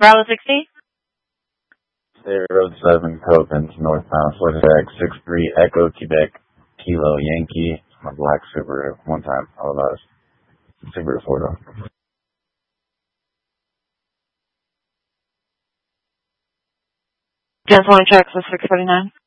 Bravo 60? 07 Copens, northbound, Fortescue 63 Echo, Quebec, Kilo, Yankee, my black Subaru. One time, I was Subaru 4-door. Just want to check the 649.